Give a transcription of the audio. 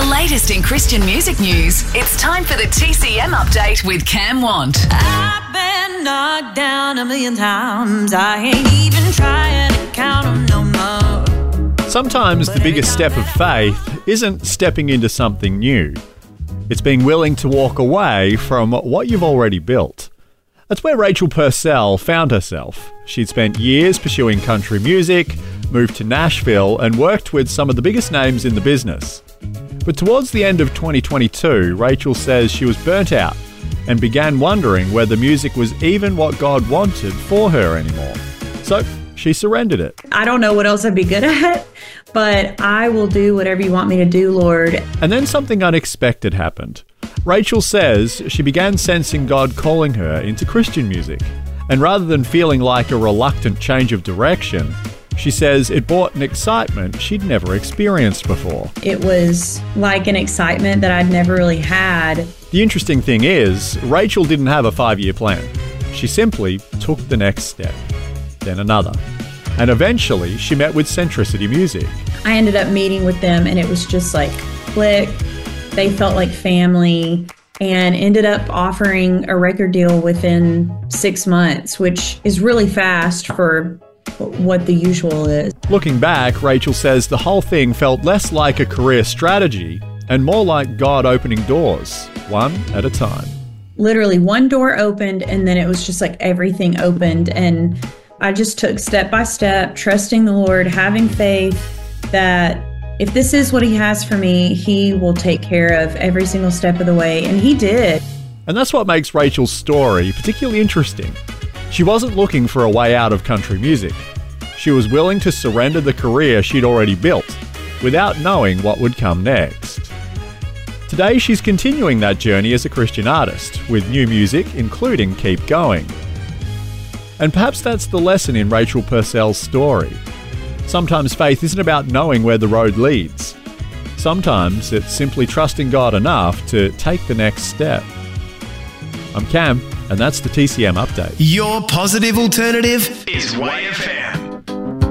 the latest in Christian music news, it's time for the TCM update with Cam Want. I've been knocked down a million times. I ain't even trying to count them no more. Sometimes the biggest step of faith isn't stepping into something new. It's being willing to walk away from what you've already built. That's where Rachel Purcell found herself. She'd spent years pursuing country music, moved to Nashville, and worked with some of the biggest names in the business. But towards the end of 2022, Rachel says she was burnt out and began wondering whether music was even what God wanted for her anymore. So she surrendered it. I don't know what else I'd be good at, but I will do whatever you want me to do, Lord. And then something unexpected happened. Rachel says she began sensing God calling her into Christian music. And rather than feeling like a reluctant change of direction, she says it brought an excitement she'd never experienced before. It was like an excitement that I'd never really had. The interesting thing is, Rachel didn't have a 5-year plan. She simply took the next step, then another. And eventually, she met with Centricity Music. I ended up meeting with them and it was just like click. They felt like family and ended up offering a record deal within 6 months, which is really fast for what the usual is. Looking back, Rachel says the whole thing felt less like a career strategy and more like God opening doors, one at a time. Literally one door opened and then it was just like everything opened, and I just took step by step, trusting the Lord, having faith that if this is what He has for me, He will take care of every single step of the way, and He did. And that's what makes Rachel's story particularly interesting. She wasn't looking for a way out of country music. She was willing to surrender the career she'd already built without knowing what would come next. Today, she's continuing that journey as a Christian artist with new music, including Keep Going. And perhaps that's the lesson in Rachel Purcell's story. Sometimes faith isn't about knowing where the road leads. Sometimes it's simply trusting God enough to take the next step. I'm Cam, and that's the TCM update. Your positive alternative is Way FM.